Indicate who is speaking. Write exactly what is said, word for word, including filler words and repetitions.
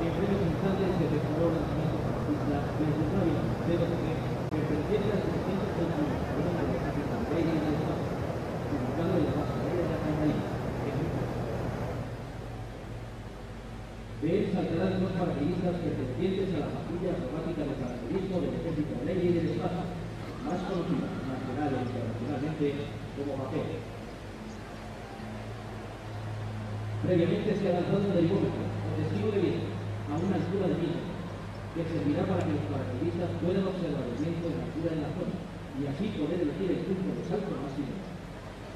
Speaker 1: En breves instantes se efectuará un lanzamiento para la pista desde una avión de dos G que pertenece al setecientos treinta y uno de la Capital Aérea del Espacio, ubicado en la base aérea de Acampaí, en México. De él saltarán dos paracaidistas pertenecientes a la patrulla acrobática de paracaidismo del Ejército del Aire y del Espacio, más conocida nacional e internacionalmente como papel. Previamente se ha lanzado un helicóptero con testigo de vida a una altura de mil, que servirá para que los paracaidistas puedan observar el viento en la altura de la zona y así poder elegir el punto de salto máximo